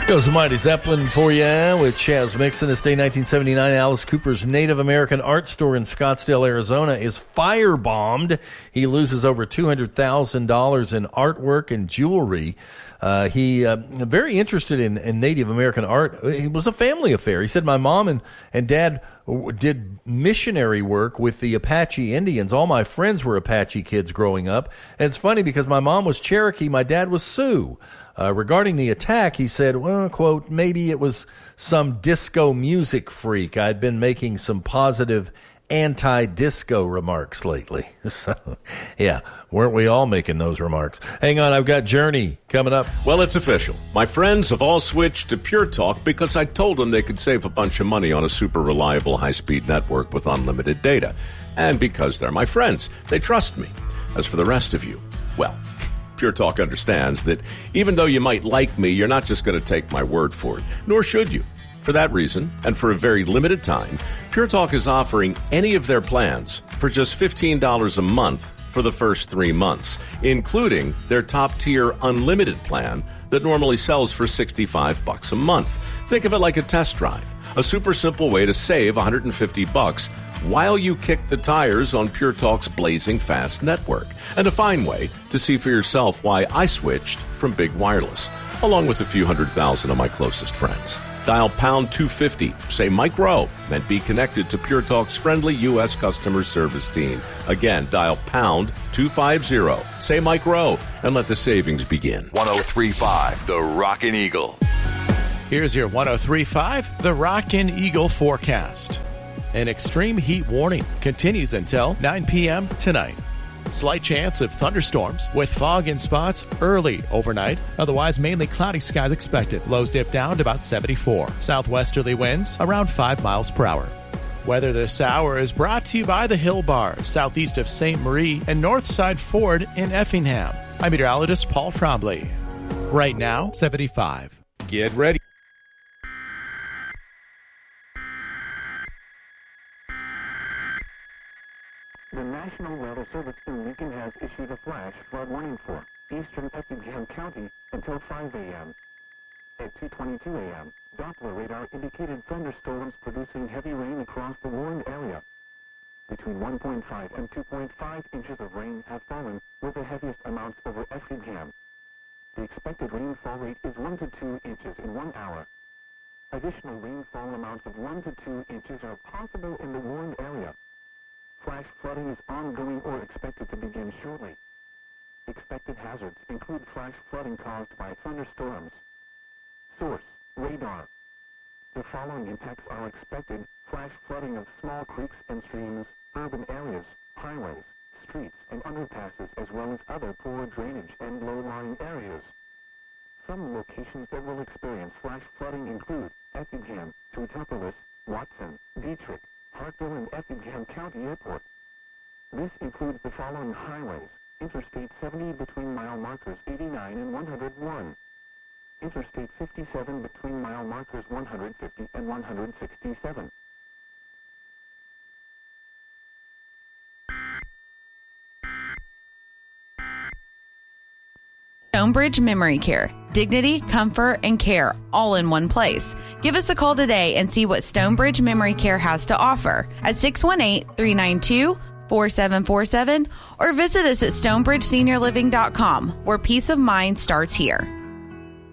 Goes the Mighty Zeppelin for you with Chaz Mixon. This day, 1979, Alice Cooper's Native American art store in Scottsdale, Arizona is firebombed. He loses over $200,000 in artwork and jewelry. He very interested in Native American art. It was a family affair. He said, my mom and dad did missionary work with the Apache Indians. All my friends were Apache kids growing up. And it's funny because my mom was Cherokee, my dad was Sioux. Regarding the attack, he said, well, quote, maybe it was some disco music freak. I'd been making some positive anti-disco remarks lately. So, yeah, weren't we all making those remarks? Hang on, I've got Journey coming up. Well, it's official. My friends have all switched to Pure Talk because I told them they could save a bunch of money on a super reliable high-speed network with unlimited data. And because they're my friends, they trust me. As for the rest of you, well, Pure Talk understands that even though you might like me, you're not just going to take my word for it, nor should you. For that reason, and for a very limited time, Pure Talk is offering any of their plans for just $15 a month for the first 3 months, including their top-tier unlimited plan that normally sells for $65 a month. Think of it like a test drive, a super simple way to save $150 while you kick the tires on Pure Talk's blazing fast network, and a fine way to see for yourself why I switched from Big Wireless, along with a few 100,000 of my closest friends. Dial pound 250, say Mike Rowe, and be connected to Pure Talk's friendly U.S. customer service team. Again, dial pound 250, say Mike Rowe, and let the savings begin. 103.5, The Rockin' Eagle. Here's your 103.5, The Rockin' Eagle forecast. An extreme heat warning continues until 9 p.m. tonight. Slight chance of thunderstorms with fog in spots early overnight. Otherwise, mainly cloudy skies expected. Lows dip down to about 74. Southwesterly winds around 5 miles per hour. Weather this hour is brought to you by the Hill Bar, southeast of St. Marie and Northside Ford in Effingham. I'm meteorologist Paul Trombley. Right now, 75. Get ready. The National Weather Service in Lincoln has issued a flash flood warning for eastern Effingham County until 5 a.m. At 2:22 a.m., Doppler radar indicated thunderstorms producing heavy rain across the warned area. Between 1.5 and 2.5 inches of rain have fallen, with the heaviest amounts over Effingham. The expected rainfall rate is 1 to 2 inches in 1 hour. Additional rainfall amounts of 1 to 2 inches are possible in the warned area. Flash flooding is ongoing or expected to begin shortly. Expected hazards include flash flooding caused by thunderstorms. Source: radar. The following impacts are expected: flash flooding of small creeks and streams, urban areas, highways, streets, and underpasses, as well as other poor drainage and low-lying areas. Some locations that will experience flash flooding include Effingham, Teutopolis, Watson, Dietrich, Hartville, and Effingham County Airport. This includes the following highways: Interstate 70 between mile markers 89 and 101. Interstate 57 between mile markers 150 and 167. Stonebridge Memory Care. Dignity, comfort, and care all in one place. Give us a call today and see what Stonebridge Memory Care has to offer at 618-392-4747 or visit us at stonebridgeseniorliving.com, where peace of mind starts here.